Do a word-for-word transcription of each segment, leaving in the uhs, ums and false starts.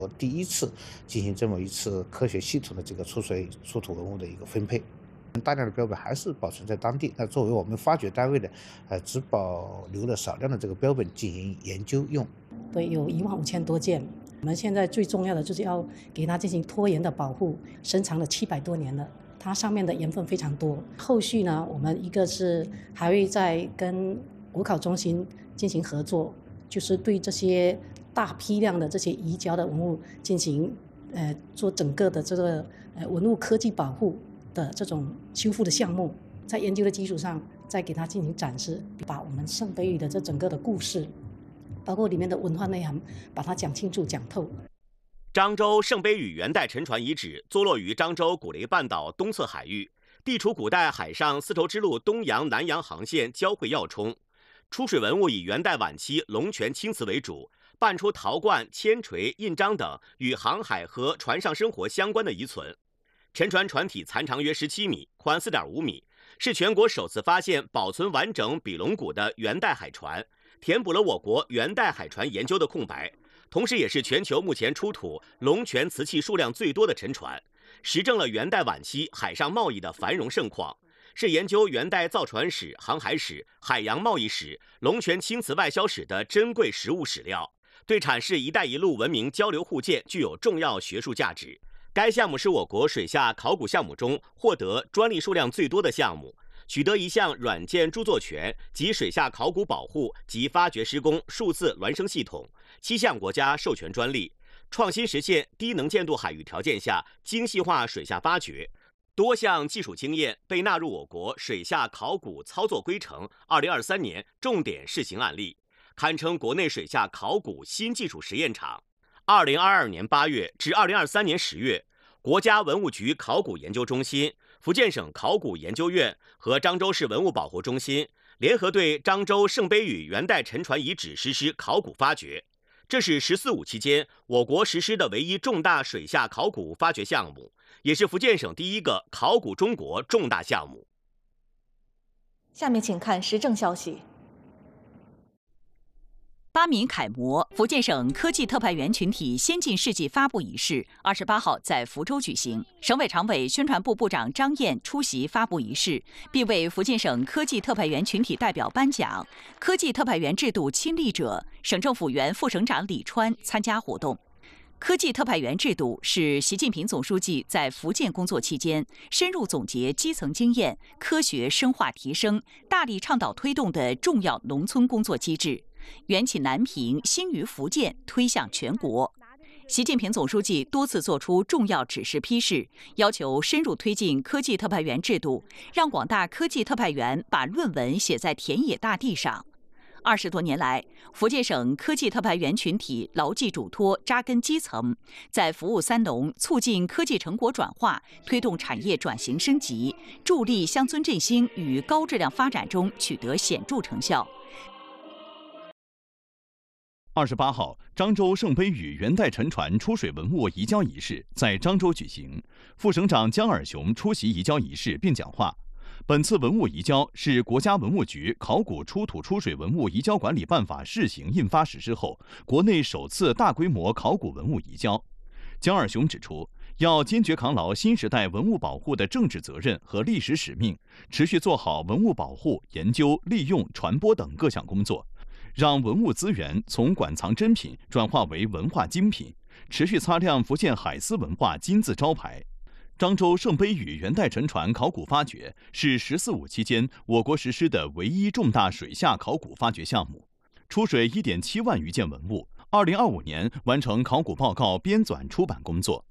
我第一次进行这么一次科学系统的这个出水出土文物的一个分配，大量的标本还是保存在当地。那作为我们发掘单位呢，呃，只保留了少量的这个标本进行研究用。 对，有一万五千多件。我们现在最重要的就是要给它进行拖延的保护，深藏了七百多年了，它上面的盐分非常多。后续呢，我们一个是还会再跟国考中心进行合作，就是对这些大批量的这些移交的文物进行呃做整个的这个呃文物科技保护的这种修复的项目，在研究的基础上再给它进行展示，把我们圣杯屿的这整个的故事，包括里面的文化内涵，把它讲清楚讲透。 漳州圣杯屿元代沉船遗址坐落于漳州古雷半岛东侧海域，地处古代海上丝绸之路东洋南洋航线交汇要冲。出水文物以元代晚期龙泉青瓷为主，伴出陶罐、铅锤、印章等与航海和船上生活相关的遗存。沉船船体残长约十七米，宽四点五米，是全国首次发现保存完整比龙骨的元代海船，填补了我国元代海船研究的空白，同时也是全球目前出土龙泉瓷器数量最多的沉船，实证了元代晚期海上贸易的繁荣盛况，是研究元代造船史、航海史、海洋贸易史、龙泉青瓷外销史的珍贵实物史料，对阐释“一带一路”文明交流互鉴具有重要学术价值。该项目是我国水下考古项目中获得专利数量最多的项目，取得一项软件著作权及水下考古保护及发掘施工数字孪生系统，七项国家授权专利，创新实现低能见度海域条件下精细化水下发掘。多项技术经验被纳入我国水下考古操作规程二零二三年重点试行案例，堪称国内水下考古新技术实验场。二零二二年八月至二零二三年十月，国家文物局考古研究中心、福建省考古研究院和漳州市文物保护中心联合对漳州圣杯屿元代沉船遗址实施考古发掘，这是“十四五”期间我国实施的唯一重大水下考古发掘项目，也是福建省第一个考古中国重大项目。 下面请看时政消息。 八名楷模福建省科技特派员群体先进事迹发布仪式二十八号在福州举行，省委常委、宣传部部长张燕出席发布仪式，并为福建省科技特派员群体代表颁奖。科技特派员制度亲历者、省政府原副省长李川参加活动。科技特派员制度是习近平总书记在福建工作期间深入总结基层经验、科学深化提升、大力倡导推动的重要农村工作机制。缘起南平，兴于福建，推向全国。习近平总书记多次作出重要指示批示，要求深入推进科技特派员制度，让广大科技特派员把论文写在田野大地上。二十多年来，福建省科技特派员群体牢记嘱托，扎根基层，在服务三农、促进科技成果转化、推动产业转型升级、助力乡村振兴与高质量发展中取得显著成效。 二十八号，漳州圣杯屿元代沉船出水文物移交仪式在漳州举行，副省长江尔雄出席移交仪式并讲话。本次文物移交是国家文物局考古出土出水文物移交管理办法试行印发实施后，国内首次大规模考古文物移交。江尔雄指出，要坚决扛牢新时代文物保护的政治责任和历史使命，持续做好文物保护、研究、利用、传播等各项工作，让文物资源从馆藏珍品转化为文化精品，持续擦亮福建海丝文化金字招牌。漳州圣杯屿元代沉船考古发掘是“十四五”期间我国实施的唯一重大水下考古发掘项目，出水 一点七万余件文物。二零二五年完成考古报告编纂出版工作。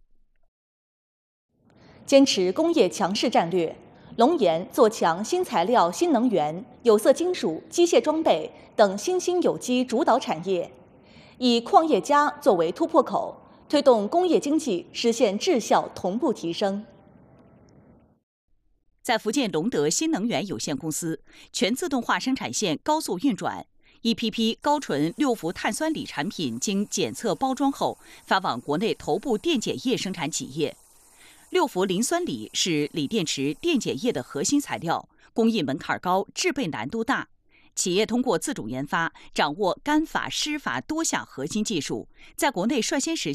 坚持工业强势战略，龙岩做强新材料、新能源、有色金属、机械装备等新兴有机主导产业，以矿业家作为突破口，推动工业经济实现质效同步提升。 在福建隆德新能源有限公司，全自动化生产线高速运转，一批批高纯六氟碳酸锂产品经检测包装后，发往国内头部电解液生产企业。六氟磷酸锂是锂电池电解液的核心材料，工艺门槛高，制备难度大。企业通过自主研发，掌握干法、湿法多项核心技术，在国内率先实现